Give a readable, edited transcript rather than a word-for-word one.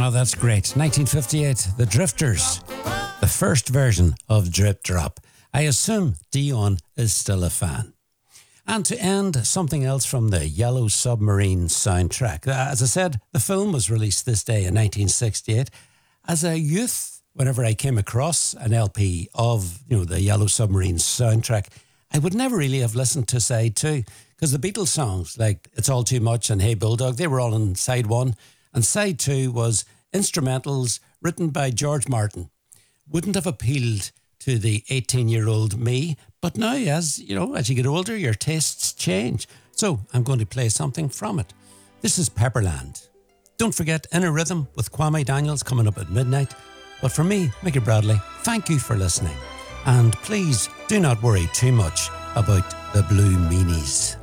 Oh, that's great. 1958, The Drifters. The first version of Drip Drop. I assume Dion is still a fan. And to end, something else from the Yellow Submarine soundtrack. As I said, the film was released this day in 1968. As a youth, whenever I came across an LP of, the Yellow Submarine soundtrack, I would never really have listened to side two, because the Beatles songs like It's All Too Much and Hey Bulldog, they were all on side one, and side two was instrumentals written by George Martin. Wouldn't have appealed to the 18-year-old me, but now as you get older, your tastes change. So I'm going to play something from it. This is Pepperland. Don't forget Inner Rhythm with Kwame Daniels coming up at midnight. But for me, Mickey Bradley, thank you for listening. And please do not worry too much about the blue meanies.